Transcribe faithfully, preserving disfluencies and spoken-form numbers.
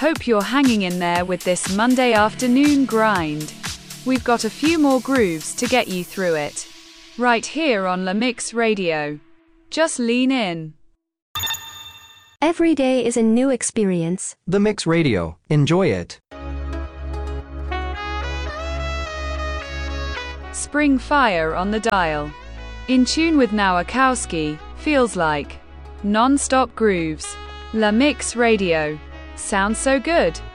Hope you're hanging in there with this Monday afternoon grind. We've got a few more grooves to get you through it. Right here on La Mix Radio. Just lean in. Every day is a new experience. The Mix Radio. Enjoy it. Spring fire on the dial. In tune with Nowakowski, feels like non-stop grooves. La Mix Radio. Sounds so good.